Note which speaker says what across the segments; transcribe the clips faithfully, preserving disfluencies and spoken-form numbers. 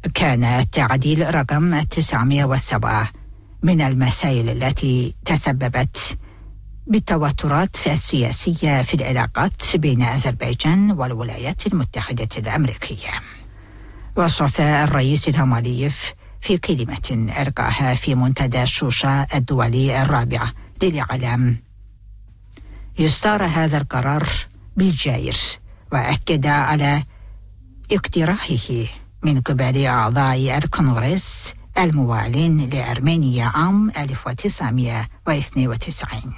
Speaker 1: كان التعديل رقم تسعمائة وسبعة من المسائل التي تسببت بالتوترات السياسية في العلاقات بين أذربيجان والولايات المتحدة الأمريكية. وصف الرئيس الهامالييف في كلمة ألقاها في منتدى شوشة الدولي الرابع للإعلام يستار هذا القرار بالجائر، وأكد على اقتراحه من قبل أعضاء الكونغرس الموالين لأرمينيا عام ألف وتسعمائة واثنين وتسعين.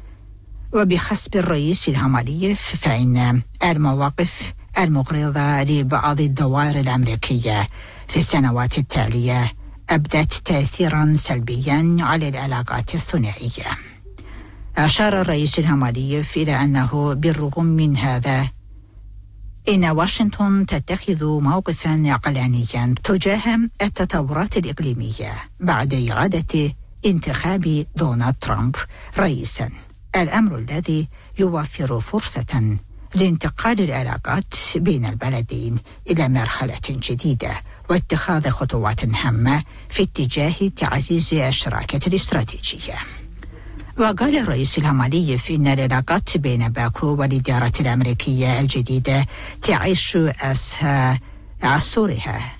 Speaker 1: وبحسب الرئيس الهامالييف فإن المواقف المغرضة لبعض الدوائر الأمريكية في السنوات التالية أبدت تأثيرا سلبيا على العلاقات الثنائية. أشار الرئيس الهامالييف إلى أنه بالرغم من هذا إن واشنطن تتخذ موقفا عقلانيا تجاه التطورات الإقليمية بعد إعادة انتخاب دونالد ترامب رئيسا، الأمر الذي يوفر فرصة لانتقال العلاقات بين البلدين إلى مرحلة جديدة واتخاذ خطوات هامة في اتجاه تعزيز الشراكة الاستراتيجية. وقال الرئيس الهامالييف إن العلاقات بين باكو والإدارة الأمريكية الجديدة تعيش أسهى عصورها،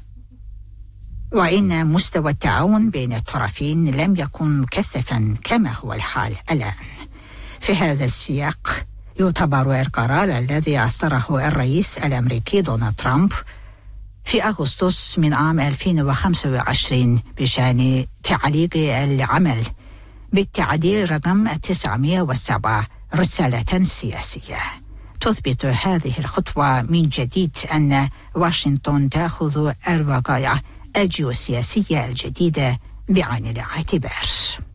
Speaker 1: وإن مستوى التعاون بين الطرفين لم يكن مكثفا كما هو الحال الآن. في هذا السياق يعتبر القرار الذي أصدره الرئيس الأمريكي دونالد ترامب في أغسطس من عام ألفين وخمسة وعشرين بشأن تعليق العمل بالتعديل رقم تسعمائة وسبعة رسالة سياسية. تثبت هذه الخطوة من جديد أن واشنطن تأخذ الوقائع الجيوسياسية الجديدة بعين الاعتبار.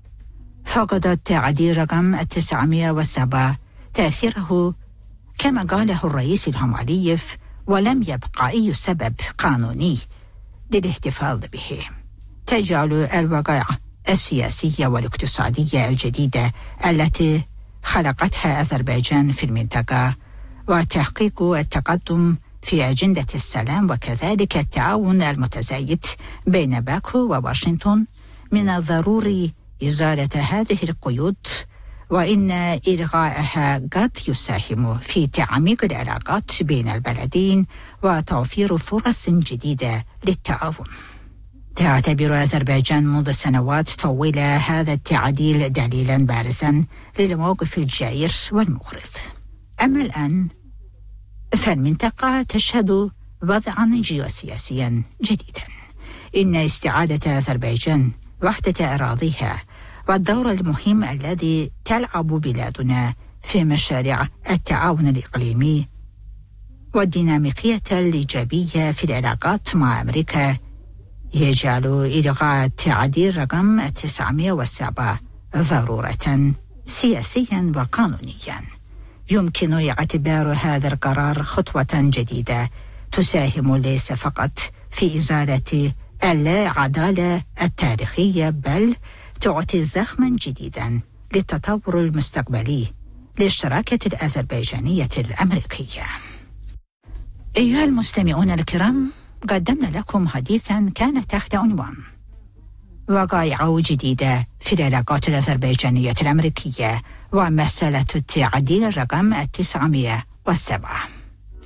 Speaker 1: فقد التعديل رقم تسعمائة وسبعة تأثيره كما قاله الرئيس الهامالييف، ولم يبقى أي سبب قانوني للاحتفاظ به. تجعل الوقائع السياسية والاقتصادية الجديدة التي خلقتها أذربيجان في المنطقة وتحقيق التقدم في أجندة السلام وكذلك التعاون المتزايد بين باكو وواشنطن من الضروري إزالة هذه القيود، وإن إلغائها قد يساهم في تعميق العلاقات بين البلدين وتوفير فرص جديدة للتعاون. تعتبر أذربيجان منذ سنوات طويلة هذا التعديل دليلا بارزا للموقف الجائر والمغرض. أما الآن فالمنطقة تشهد وضعا جيوسياسيا جديدا. إن استعادة أذربيجان وحدة أراضيها والدور المهم الذي تلعب بلادنا في مشاريع التعاون الإقليمي والديناميكية الإيجابية في العلاقات مع أمريكا يجعل إلغاء التعديل رقم تسعمائة وسبعة ضرورة سياسيا وقانونيا. يمكن اعتبار هذا القرار خطوة جديدة تساهم ليس فقط في إزالة اللا عدالة التاريخية، بل تعطي زخما جديدا للتطور المستقبلي للشراكة الأذربيجانية الأمريكية. أيها المستمعون الكرام، قدمنا لكم حديثا كان تحت عنوان وقائع جديدة في العلاقات الأذربيجانية الأمريكية ومسألة التعديل الرقم تسعمائة وسبعة.